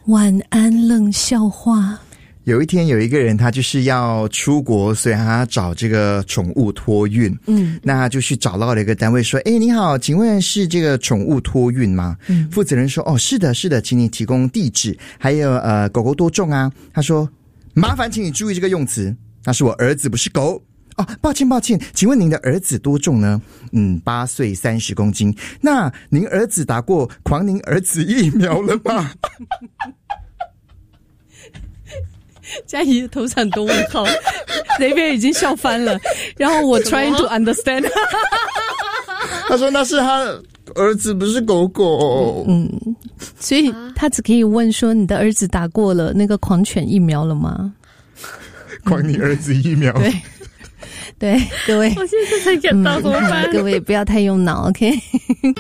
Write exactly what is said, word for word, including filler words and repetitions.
晚安冷笑话。 有一天有一个人他就是要出国，所以他找这个宠物托运。嗯，那他就去找到了一个单位说，诶，你好，请问是这个宠物托运吗？嗯，负责人说，哦，是的是的，请你提供地址，还有呃狗狗多重啊？他说，麻烦请你注意这个用词，那是我儿子不是狗。哦，抱歉抱歉，请问您的儿子多重呢？嗯，八岁三十公斤。那您儿子打过狂您儿子疫苗了吗？ 嘉怡的头上很多问号，那边已经笑翻了。然后我 trying to understand， 他说那是他儿子不是狗狗。 嗯，所以他只可以问说你的儿子打过了那个狂犬疫苗了吗？ 狂你儿子疫苗。 对对，各位， 我现在才get到怎么办？ 各位不要太用脑 ，OK。